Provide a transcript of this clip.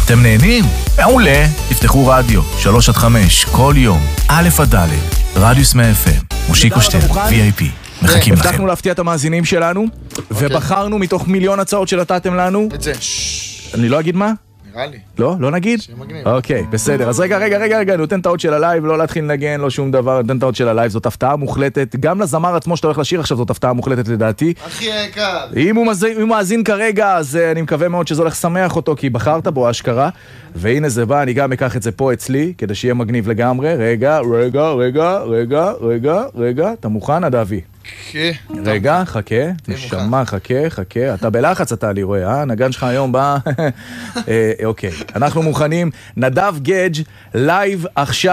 אתם נהנים? מעולה. תפתחו רדיו, 3-5, כל יום, א' עד ד', רדיוס מ-FM, מושיקו שטרן, VIP. מחכים לכם. הבטחנו להפתיע את המאזינים שלנו, ובחרנו מתוך מיליון הצעות שנתתם לנו. את זה. אני לא אגיד מה? נראה לי. לא? לא נגיד? שמגניב. אוקיי, בסדר. אז רגע, נותן טעות של הלייב, לא להתחיל לנגן, לא שום דבר, נותן טעות של הלייב, זאת הפתעה מוחלטת. גם לזמר עצמו שאתה הולך לשיר עכשיו, זאת הפתעה מוחלטת לדעתי. הכי יקר. אם הוא מאזין כרגע, אז אני מקווה מאוד שזה הולך לשמח אותו, כי בחרת בו אשכרה. והנה זה בא, אני גם אקח את זה פה אצלי, כדי שיהיה מגניב לגמרי. רגע, אתה מוכן, אדווי? כן. רגע, חכה, נשמה, חכה, אתה בלחץ, אתה לי רואה, נגן שלך היום בא, אוקיי, אנחנו מוכנים, נדב גדג' לייב עכשיו.